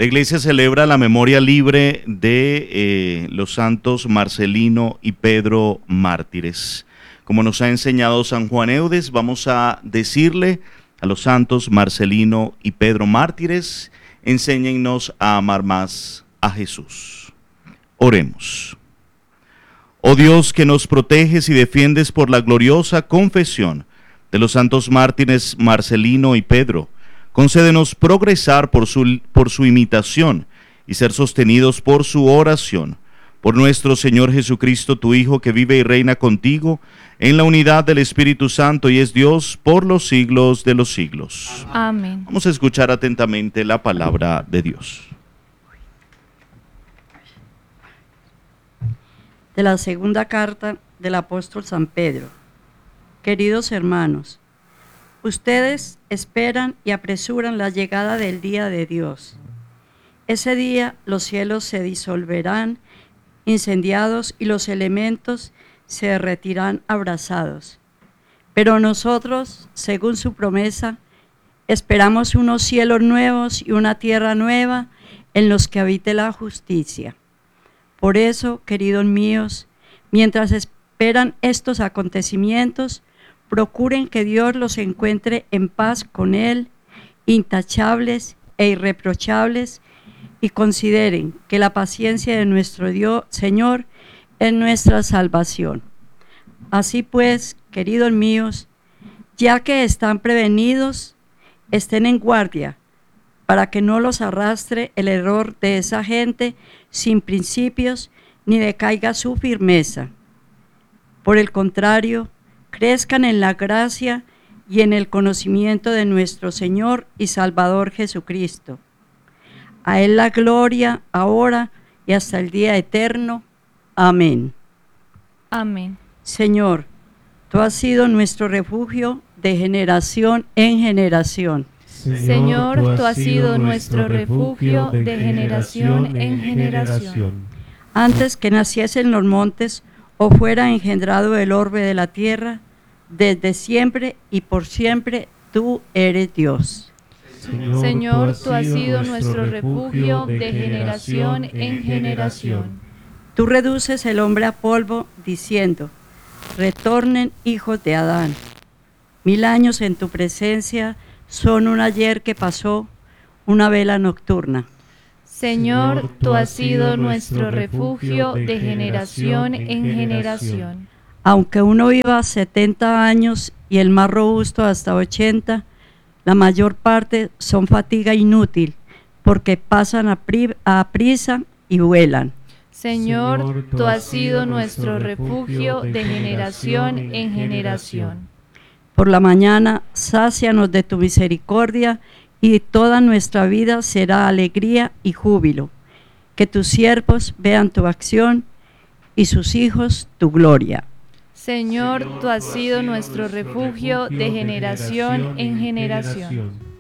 La Iglesia celebra la memoria libre de los santos Marcelino y Pedro mártires. Como nos ha enseñado San Juan Eudes, vamos a decirle a los santos Marcelino y Pedro mártires: enséñennos a amar más a Jesús. Oremos. Oh Dios, que nos proteges y defiendes por la gloriosa confesión de los santos mártires Marcelino y Pedro, concédenos progresar por su imitación y ser sostenidos por su oración. Por nuestro Señor Jesucristo, tu Hijo, que vive y reina contigo en la unidad del Espíritu Santo y es Dios por los siglos de los siglos. Amén. Vamos a escuchar atentamente la palabra de Dios. De la segunda carta del apóstol San Pedro. Queridos hermanos, ustedes esperan y apresuran la llegada del día de Dios. Ese día los cielos se disolverán incendiados y los elementos se derretirán abrasados. Pero nosotros, según su promesa, esperamos unos cielos nuevos y una tierra nueva en los que habite la justicia. Por eso, queridos míos, mientras esperan estos acontecimientos, procuren que Dios los encuentre en paz con Él, intachables e irreprochables, y consideren que la paciencia de nuestro Dios, Señor, es nuestra salvación. Así pues, queridos míos, ya que están prevenidos, estén en guardia, para que no los arrastre el error de esa gente sin principios, ni decaiga su firmeza. Por el contrario, crezcan en la gracia y en el conocimiento de nuestro Señor y Salvador Jesucristo. A Él la gloria, ahora y hasta el día eterno. Amén. Amén. Señor, tú has sido nuestro refugio de generación en generación. Señor, tú has sido nuestro refugio de generación en generación. Antes que naciesen los montes o fuera engendrado el orbe de la tierra, desde siempre y por siempre tú eres Dios. Señor, tú has sido nuestro refugio de generación en generación. Tú reduces el hombre a polvo, diciendo: retornen hijos de Adán. 1000 años en tu presencia son un ayer que pasó, una vela nocturna. Señor, tú has sido nuestro refugio de generación en generación. Aunque uno viva 70 años y el más robusto hasta 80, la mayor parte son fatiga inútil, porque pasan a prisa y vuelan. Señor, tú has sido nuestro refugio de generación en generación. Por la mañana, sácianos de tu misericordia, y toda nuestra vida será alegría y júbilo. Que tus siervos vean tu acción y sus hijos tu gloria. Señor, tú has sido nuestro refugio de generación en generación.